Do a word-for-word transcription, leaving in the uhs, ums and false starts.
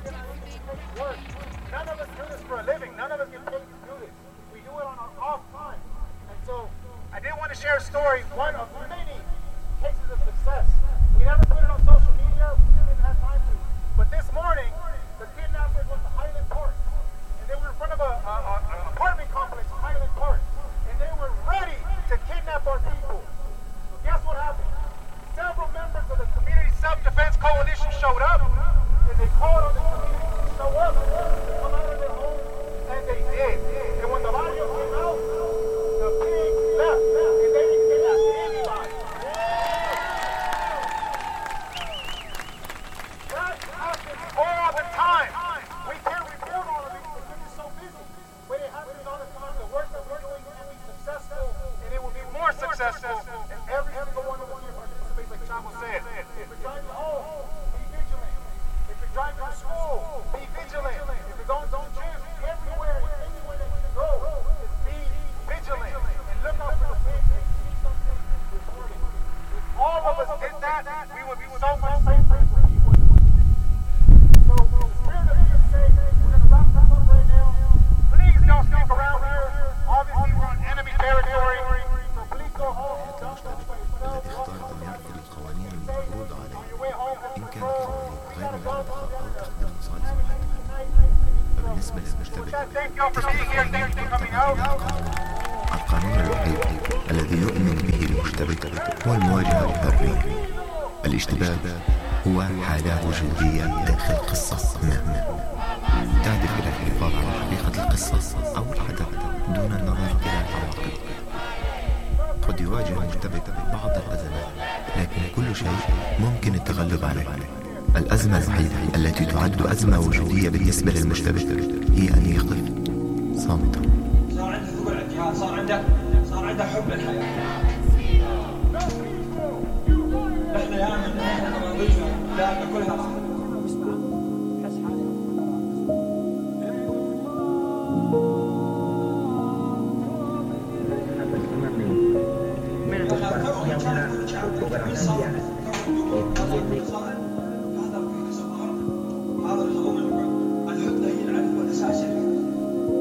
organization takes work. None of us do this for a living. None of us get paid to do this. We do it on our off time. And so I did want to share a story, one of many cases of success. We never put it on social media. We didn't have time to. But this morning, the kidnappers went to Highland Park. And they were in front of a, a, a, an apartment complex in Highland Park. And they were ready to kidnap our people. So guess what happened? Several members of the Community Self-Defense Coalition showed up, and they called on the community to show up, to come out of their homes, and they did. And when the audio came out, the pigs left, and they didn't kidnap anybody. That happens all the time. We can't report all of it because we're so busy. But it happens all the time. The work that we're doing will be successful, and it will be more successful, and every single one of us here participates, like Chavo said. If you're driving home, be vigilant. If you're driving to school, be vigilant. If you're going to the gym, everywhere, anywhere that you go, just be vigilant. And look out for the pigs. If you see something, report it. If all of us did that, we would be so much safer for people. So, the spirit of being safe, we're going to wrap this up right now. Please don't stick around here. Obviously, we're on enemy territory. So please go home and don't go by yourself. الذي اختار أن يرفض القوانين المفروض عليه إن كانت قوانين غير منضبطة أو تخدم مصالح المجتمع. فبالنسبة للمشتبه القانون الوحيد الذي يؤمن به المشتبه هو المواجهة الحرية. الاشتباه هو حالة وجودية داخل قصة ما تهدف إلى الحفاظ على حقيقة القصة أو الحدث دون النظر إلى العواقب. قد يواجه المشتبه بعض الأزمات، لكن كل شيء ممكن التغلب عليه. الأزمة الوحيدة التي تعد أزمة وجودية بالنسبة للمشتبه هي أن يقف صامتا. صار عنده ثقل اعتماد، صار عنده صار عنده حب للحياة. احنا يا من احنا قضيتنا لا كلها Menos para que sea una fotografía.